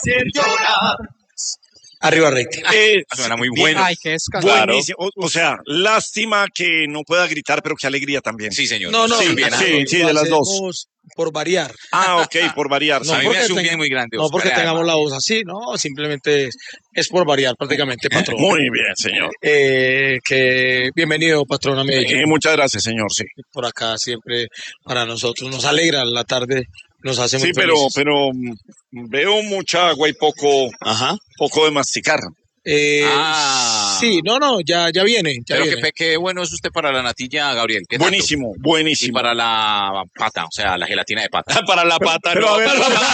hacer llorar. Arriba rating. Suena muy bueno. Ay, qué escándalo. Buenísimo. O sea, lástima que no pueda gritar, pero qué alegría también. Sí, señor. No, Sí, bien. sí, de las dos. Hacemos por variar. Ah, ok, por variar. No, A mí porque me hace un tenga- bien muy grande. No porque Oscar, tengamos además. la voz así, no, simplemente es por variar prácticamente, patrón. Muy bien, señor. Que bienvenido, patrón, a Medellín. Muchas gracias, señor, sí. Por acá siempre para nosotros nos alegra la tarde, nos hace muy Sí, pero felices. veo mucha agua y poco de masticar. Sí, no, ya viene. Ya Pero viene. qué bueno es usted para la natilla, Gabriel. ¿Qué tanto? Buenísimo, Y buenísimo. para la pata, o sea, la gelatina de pata. Para la pata, pero a ver,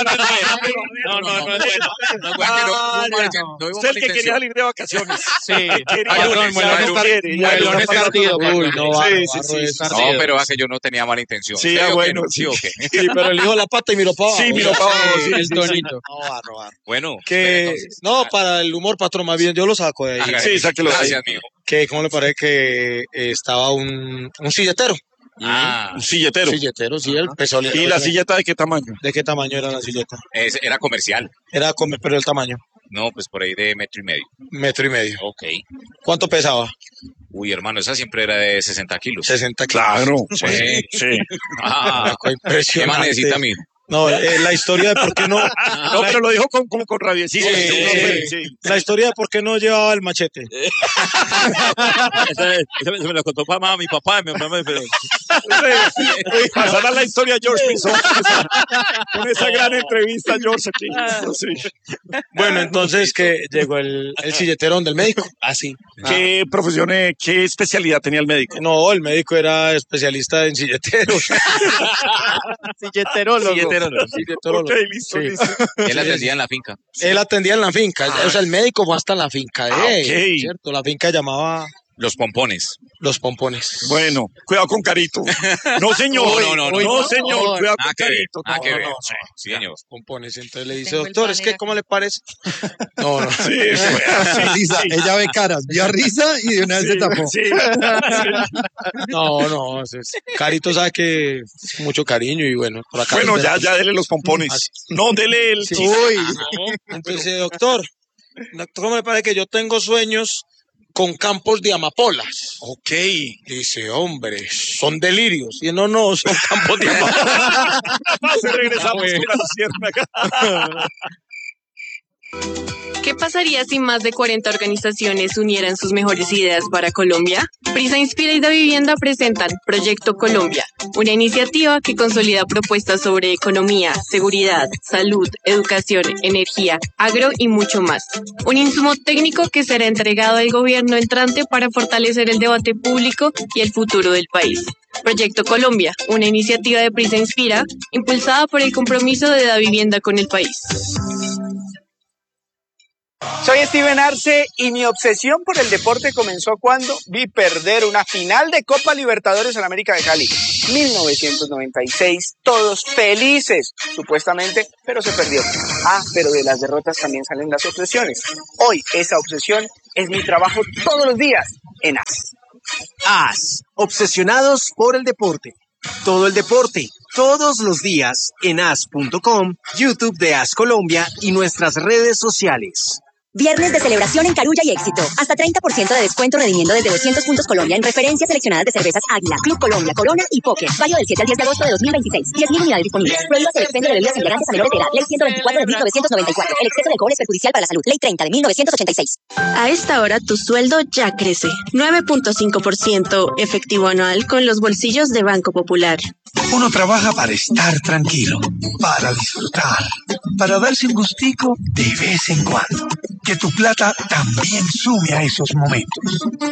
Usted es el que quería salir de vacaciones. Sí, Quería patrón, muelones partido. Uy, no, Sí, barro, sí, es sí. ardido. No, pero va que yo no tenía mala intención. Sí, ¿Sí o qué? bueno, ¿Sí o qué? Sí, pero elijo la pata y miro para abajo. Sí, miro para abajo, sí, el sí, tonito. No, barro. Bueno. Que, entonces, no, para el humor, patrón, más bien yo lo saco de ahí. hágale. Sí, sáquelo de ahí. Gracias, mijo. Que, ¿cómo le parece que estaba un silletero? Un silletero. Silletero, sí, el peso. ¿Y la silleta de qué tamaño? ¿De qué tamaño era la silleta? Era comercial. Era comer, pero el tamaño, No, pues por ahí de 1.5 metros. 1.5 metros. Ok. ¿Cuánto pesaba? Uy, hermano, esa siempre era de 60 kilos. 60 kilos. Claro. Sí. Sí. Ah, Fue ¿qué más impresionante. necesita, mijo? No, la historia de por qué no. No, pero lo dijo como con rabiecito. Sí. La historia de por qué no llevaba el machete. Se me lo contó mi papá, mi mamá, pero... Pasará la historia a George Pinzón con esa gran entrevista, George. Aquí. Sí. Bueno, entonces que llegó el silleterón del médico. Así. ¿Qué profesión, qué especialidad tenía el médico? No, el médico era especialista en silleteros. Silleterólogo. Silleterólogo. Ok, listo, Sí. listo. Él atendía en la finca. Él atendía en la finca, o sea, el médico fue hasta la finca de él, ok. ¿cierto? La finca llamaba Los pompones. Los Pompones. Bueno, cuidado con Carito. No, señor. No, señor. Cuidado con Nada que ver. Carito. Nada que ver. no. Sí, señor. Pompones, entonces le dice, Tengo el doctor, es pan que, en ¿cómo le parece? No. Sí, fue así. Risa, ella ve caras, vio risa y de una vez se tapó. Sí. No, Carito sabe que es mucho cariño y bueno, por acá. Bueno, ya dele los pompones. No, dele el Sí. chiste. Uy, Entonces, doctor, ¿cómo le parece que yo tengo sueños con campos de amapolas? Ok. Dice, hombre, son delirios. Y no, son campos de amapolas. Regresamos con la luciérnaga. ¿Qué pasaría si más de 40 organizaciones unieran sus mejores ideas para Colombia? Prisa Inspira y Da Vivienda presentan Proyecto Colombia, una iniciativa que consolida propuestas sobre economía, seguridad, salud, educación, energía, agro y mucho más. Un insumo técnico que será entregado al gobierno entrante para fortalecer el debate público y el futuro del país. Proyecto Colombia, una iniciativa de Prisa Inspira, impulsada por el compromiso de Da Vivienda con el país. Soy Steven Arce y mi obsesión por el deporte comenzó cuando vi perder una final de Copa Libertadores en América de Cali. 1996, todos felices, supuestamente, pero se perdió. Pero de las derrotas también salen las obsesiones. Hoy esa obsesión es mi trabajo todos los días en AS. AS, obsesionados por el deporte. Todo el deporte, todos los días en as.com, YouTube de AS Colombia y nuestras redes sociales. Viernes de celebración en Carulla y Éxito. Hasta 30% de descuento redimiendo desde 200 puntos Colombia en referencias seleccionadas de cervezas Águila, Club Colombia, Corona y Poker. Válido del 7 al 10 de agosto de 2026. 10.000 unidades disponibles. Prohíbas el expendio de bebidas embriagantes a menores de edad. Ley 124 de 1994. El exceso de alcohol es perjudicial para la salud. Ley 30 de 1986. A esta hora tu sueldo ya crece. 9.5% efectivo anual con los bolsillos de Banco Popular. Uno trabaja para estar tranquilo, para disfrutar, para darse un gustico de vez en cuando. Que tu plata también sume a esos momentos.